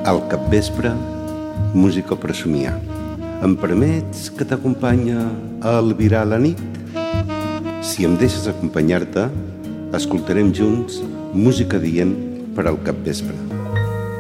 Al capvespre, música per somiar. Em permets que t'acompanya a albirar la nit? Si em deixes acompanyar-te, escoltarem junts música dient per al capvespre.